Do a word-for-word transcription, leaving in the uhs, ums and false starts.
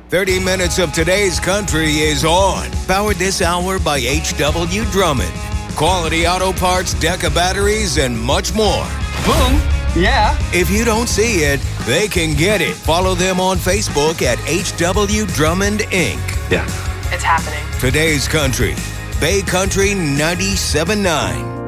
thirty minutes of today's country is on. Powered this hour by H W Drummond. Quality auto parts, Deca batteries, and much more. Boom. Yeah. If you don't see it, they can get it. Follow them on Facebook at H W Drummond Incorporated. Yeah. It's happening. Today's country. Bay Country ninety-seven point nine.